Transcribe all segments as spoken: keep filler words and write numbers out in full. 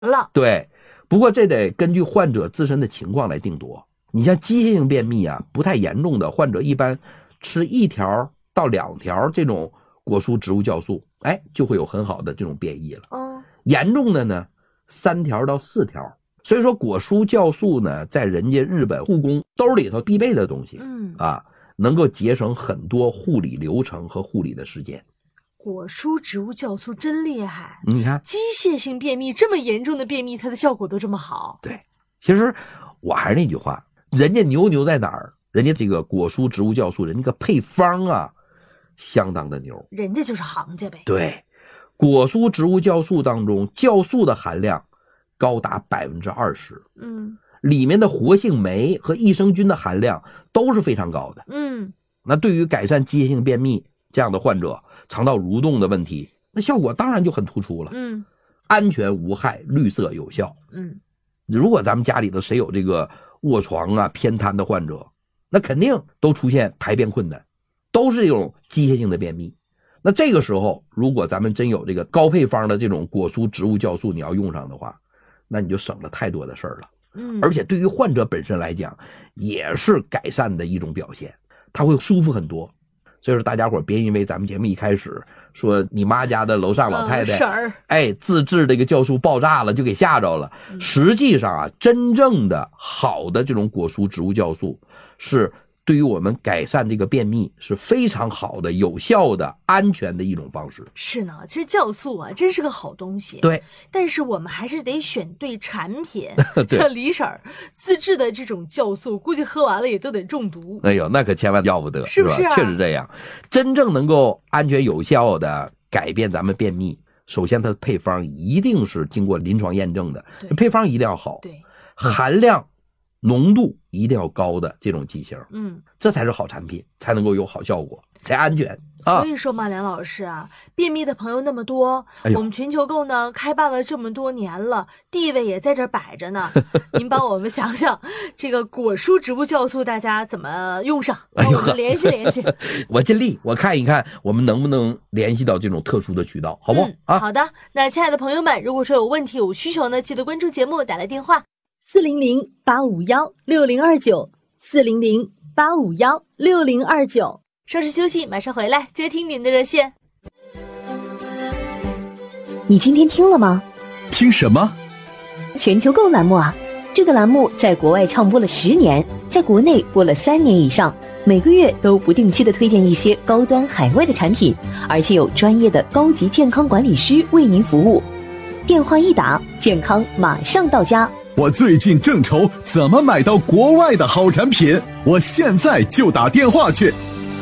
了。 对，不过这得根据患者自身的情况来定夺。你像机械性便秘啊，不太严重的患者一般吃一条到两条这种果蔬植物酵素，哎，就会有很好的这种便意了。 哦， 严重的呢，三条到四条。所以说果蔬酵素呢，在人家日本护工兜里头必备的东西， 嗯啊，能够节省很多护理流程和护理的时间。 果蔬植物酵素真厉害， 你看， 机械性便秘这么严重的便秘，它的效果都这么好。 对，其实我还是那句话，人家牛牛在哪儿？人家这个果蔬植物酵素，人家个配方啊，相当的牛， 人家就是行家呗。 对，果蔬植物酵素当中，酵素的含量高达百分之二十， 嗯， 里面的活性酶和益生菌的含量都是非常高的。 嗯， 那对于改善机械性便秘这样的患者，肠道蠕动的问题，那效果当然就很突出了。 嗯， 安全无害，绿色有效。 嗯， 如果咱们家里头谁有这个卧床啊偏瘫的患者，那肯定都出现排便困难，都是这种机械性的便秘。那这个时候，如果咱们真有这个高配方的这种果蔬植物酵素，你要用上的话，那你就省了太多的事儿了。 嗯， 而且对于患者本身来讲，也是改善的一种表现，他会舒服很多。所以说大家伙别因为咱们节目一开始说你妈家的楼上老太太、 嗯、婶儿， 哎，自制这个酵素爆炸了就给吓着了。 嗯、 实际上啊，真正的好的这种果蔬植物酵素是对于我们改善这个便秘是非常好的、有效的、安全的一种方式。 是呢，其实酵素啊，真是个好东西。 对， 但是我们还是得选对产品。像李婶儿自制的这种酵素，估计喝完了也都得中毒。 哎呦，那可千万要不得， 是不是啊？ 确实这样。真正能够安全有效的改变咱们便秘，首先它的配方一定是经过临床验证的，配方一定要好， 对， 含量浓度一定要高的这种剂型， 嗯， 这才是好产品，才能够有好效果，才安全啊。 所以说嘛，梁老师啊，便秘的朋友那么多， 哎、 我们全球购呢开办了这么多年了，地位也在这儿摆着呢。您帮我们想想，这个果蔬植物酵素大家怎么用上？帮我们联系联系。 我尽力，我看一看我们能不能联系到这种特殊的渠道，好不好、 嗯、 啊？ 好的，那亲爱的朋友们，如果说有问题有需求呢，记得关注节目，打来电话。四零零八五幺六零二九，四零零八五幺六零二九。稍事休息，马上回来接听您的热线。 你今天听了吗？ 听什么？ 全球购栏目啊！这个栏目在国外唱播了十年，在国内播了三年以上，每个月都不定期的推荐一些高端海外的产品，而且有专业的高级健康管理师为您服务。电话一打，健康马上到家。 我最近正愁怎么买到国外的好产品，我现在就打电话去。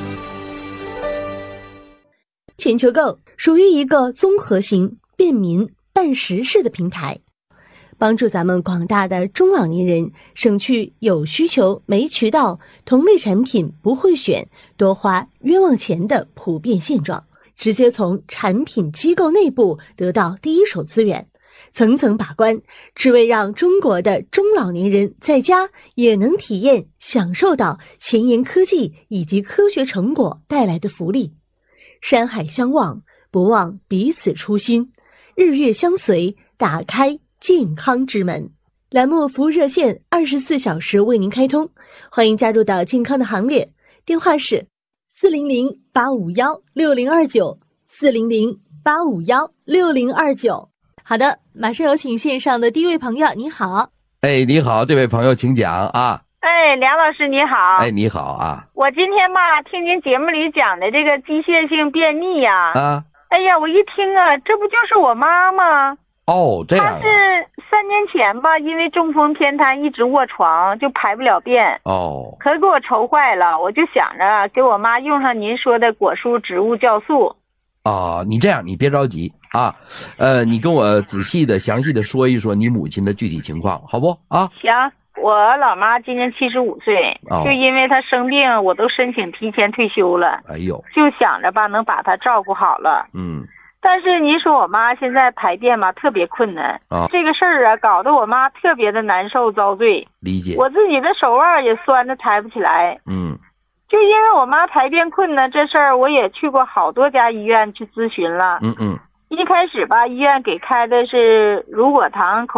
全球购属于一个综合型、便民、办实事的平台，帮助咱们广大的中老年人省去有需求没渠道、同类产品不会选、多花冤枉钱的普遍现状，直接从产品机构内部得到第一手资源。层层把关，只为让中国的中老年人在家也能体验享受到前沿科技以及科学成果带来的福利。山海相望，不忘彼此初心，日月相随，打开健康之门。栏目服务热线二十四小时为您开通，欢迎加入到健康的行列。电话是四零零八五幺六零二九，四零零八五幺六零二九。好的，马上有请线上的第一位朋友，你好。 哎，你好，这位朋友请讲啊。 哎，梁老师你好。 哎，你好啊。 我今天吧，听您节目里讲的这个机械性便秘呀、 啊，啊， 哎呀，我一听啊，这不就是我妈吗？ 哦，这样、啊。 她是三年前吧，因为中风偏瘫，一直卧床，就排不了便。 哦。 可给我愁坏了，我就想着给我妈用上您说的果蔬植物酵素。 哦，你这样，你别着急啊，呃，你跟我仔细的、详细的说一说你母亲的具体情况，好不啊？ 行，我老妈今年七十五岁， 哦、 就因为她生病，我都申请提前退休了。 哎呦， 就想着吧，能把她照顾好了。 嗯。 但是您说我妈现在排便嘛，特别困难啊， 这个事儿啊，搞得我妈特别的难受遭罪。 理解。 我自己的手腕也酸的抬不起来。 嗯。 就因为我妈排便困难这事儿，我也去过好多家医院去咨询了。 嗯嗯。 一开始吧，医院给开的是乳果糖口